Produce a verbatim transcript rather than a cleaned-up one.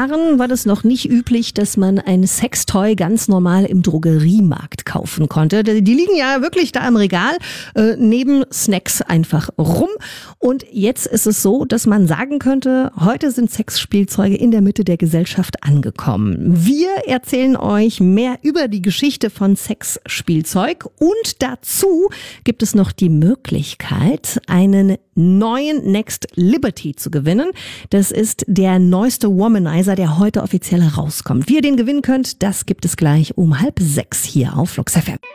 Jahren war das noch nicht üblich, dass man ein Sextoy ganz normal im Drogeriemarkt kaufen konnte. Die liegen ja wirklich da im Regal, äh, neben Snacks einfach rum. Und jetzt ist es so, dass man sagen könnte, heute sind Sexspielzeuge in der Mitte der Gesellschaft angekommen. Wir erzählen euch mehr über die Geschichte von Sexspielzeug und dazu gibt es noch die Möglichkeit, einen neuen Next Liberty zu gewinnen. Das ist der neueste Womanizer, der heute offiziell herauskommt. Wie ihr den gewinnen könnt, das gibt es gleich um halb sechs hier auf Flux F M.